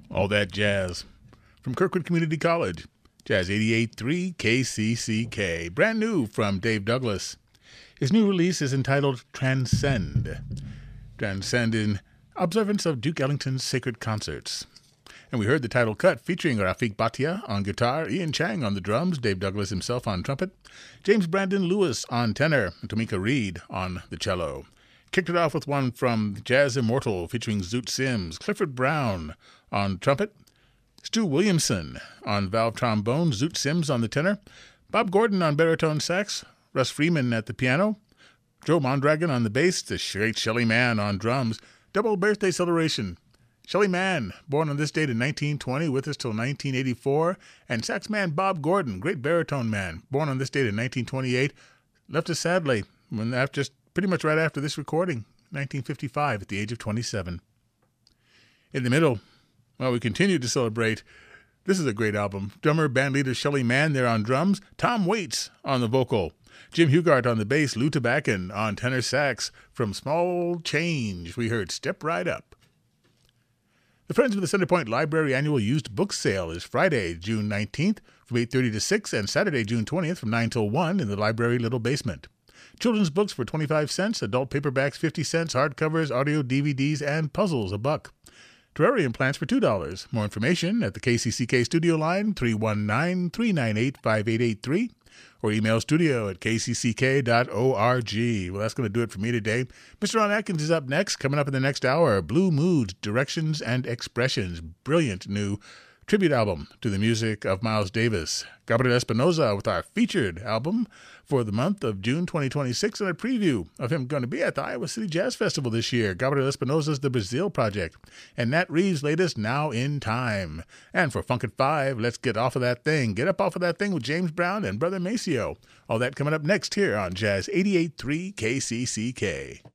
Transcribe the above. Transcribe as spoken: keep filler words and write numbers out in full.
All that jazz from Kirkwood Community College. Jazz eighty-eight point three K C C K. Brand new from Dave Douglas. His new release is entitled Transcend. Transcend in observance of Duke Ellington's sacred concerts. And we heard the title cut featuring Rafik Bhatia on guitar, Ian Chang on the drums, Dave Douglas himself on trumpet, James Brandon Lewis on tenor, and Tamika Reed on the cello. Kicked it off with one from Jazz Immortal featuring Zoot Sims, Clifford Brown on trumpet, Stu Williamson on valve trombone, Zoot Sims on the tenor, Bob Gordon on baritone sax, Russ Freeman at the piano, Joe Mondragon on the bass, the great Shelly Manne on drums. Double birthday celebration. Shelly Manne, born on this date in nineteen twenty, with us till nineteen eighty-four, and sax man Bob Gordon, great baritone man, born on this date in nineteen twenty-eight, left us sadly when after, just pretty much right after this recording, nineteen fifty-five, at the age of twenty-seven. In the middle, well, we continue to celebrate. This is a great album. Drummer, bandleader Shelly Manne there on drums, Tom Waits on the vocal, Jim Hugart on the bass, Lou Tabakin on tenor sax. From Small Change, we heard Step Right Up. The Friends of the Centerpoint Library annual used book sale is Friday, June nineteenth from eight thirty to six and Saturday, June twentieth from nine till one in the library little basement. Children's books for twenty-five cents, adult paperbacks fifty cents, hardcovers, audio D V Ds, and puzzles a buck. Terrarium plants for two dollars. More information at the K C C K studio line three one nine, three nine eight, five eight eight three or email studio at k c c k dot org. Well, that's going to do it for me today. Mister Ron Atkins is up next. Coming up in the next hour, Blue Moods, Directions and Expressions. Brilliant new tribute album to the music of Miles Davis. Gabriel Espinosa with our featured album for the month of June twenty twenty-six, and a preview of him going to be at the Iowa City Jazz Festival this year. Gabriel Espinosa's The Brazil Project, and Nat Reeves' latest Now in Time. And for Funk at five, let's get off of that thing. Get up off of that thing with James Brown and Brother Maceo. All that coming up next here on Jazz eighty-eight point three K C C K.